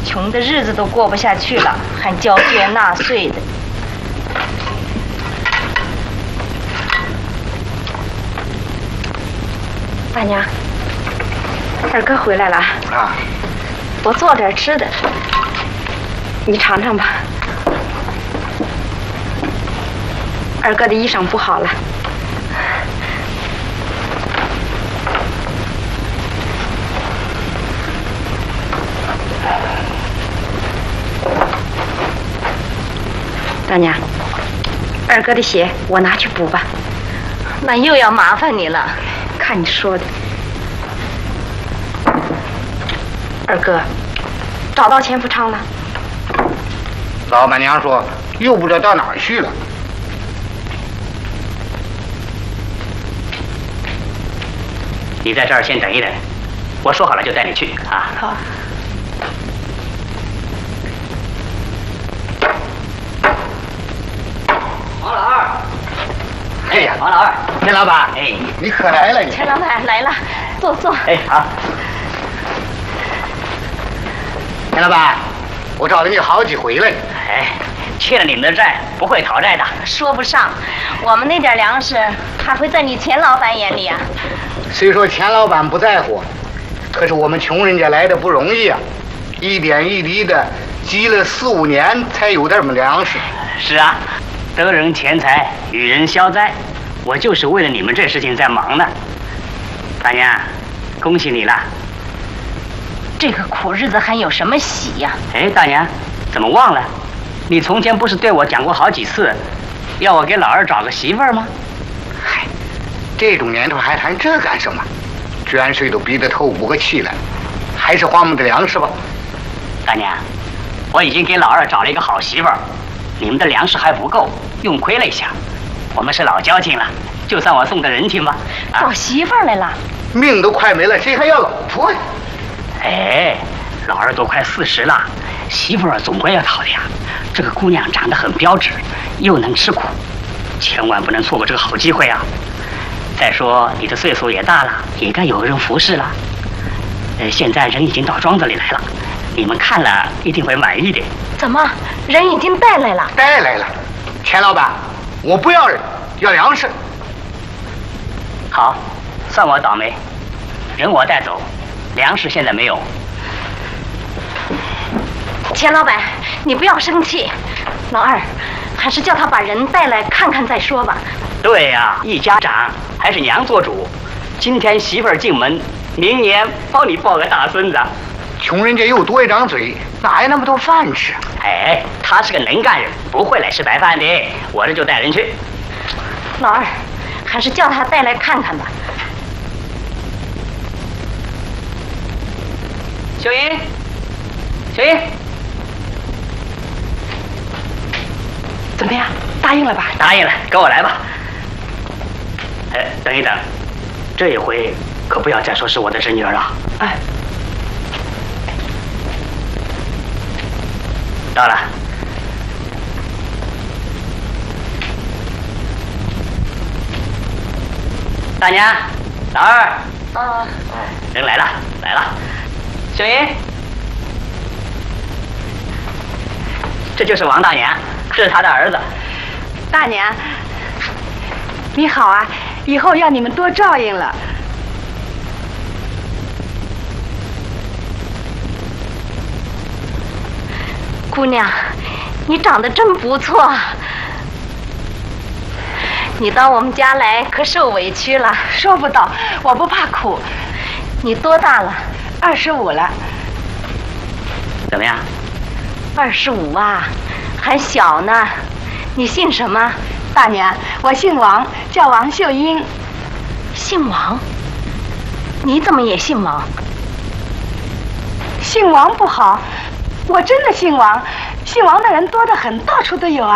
穷的日子都过不下去了，还交捐纳税的。大娘，二哥回来了啊！我做点吃的，你尝尝吧。二哥的衣裳不好了。大娘，二哥的鞋我拿去补吧。那又要麻烦你了。看你说的。二哥，找到钱福昌了？ 老板娘说又不知道到哪儿去了。 你在这儿先等一等，我说好了就带你去啊。 好。 王老二，哎呀，王老二， 钱老板， 哎， 你可来了你。 钱老板来了，坐。 哎，好。 钱老板，我找了你好几回了。 哎，欠了你们的债不会讨债的。 说不上，我们那点粮食还会在你钱老板眼里啊。 虽说钱老板不在乎，可是我们穷人家来的不容易啊，一点一滴的积了4、5年才有点么粮食。 是啊，得人钱财与人消灾，我就是为了你们这事情在忙呢。大娘，恭喜你了。 这个苦日子还有什么喜呀？ 哎，大娘，怎么忘了？你从前不是对我讲过好几次，要我给老二找个媳妇儿吗？ 嗨，这种年头还谈这干什么？捐税都逼得透不过气来，还是花我们的粮食吧。 大娘，我已经给老二找了一个好媳妇儿，你们的粮食还不够，用亏了一下。我们是老交情了，就算我送个人情吧。 找媳妇儿来了？ 命都快没了，谁还要老婆呀？ 哎，老二都快40了，媳妇儿总归要讨的呀。这个姑娘长得很标致，又能吃苦，千万不能错过这个好机会啊！再说你的岁数也大了，也该有个人服侍了。现在人已经到庄子里来了，你们看了一定会满意的。 怎么，人已经带来了？ 带来了，钱老板，我不要人，要粮食。 好，算我倒霉，人我带走，粮食现在没有。 钱老板，你不要生气，老二，还是叫他把人带来看看再说吧。 对呀，一家长还是娘做主。今天媳妇儿进门，明年帮你抱个大孙子。 穷人家又多一张嘴，哪有那么多饭吃？ 哎，他是个能干人，不会来吃白饭的。我这就带人去。 老二，还是叫他带来看看吧。 秀英，秀英， 怎么样？答应了吧？ 答应了，跟我来吧。等一等，这一回可不要再说是我的侄女儿了。 哎， 到了。大娘，老二。 啊。 人来了，来了。秀英，这就是王大娘，这是她的儿子。 大娘，你好啊，以后要你们多照应了。 姑娘，你长得真不错。你到我们家来可受委屈了。 说不到，我不怕苦。 你多大了 ？25了。 怎么样 ？25啊，还小呢。你姓什么？ 大娘，我姓王，叫王秀英。 姓王？你怎么也姓王？ 姓王不好，我真的姓王。姓王的人多得很，到处都有啊。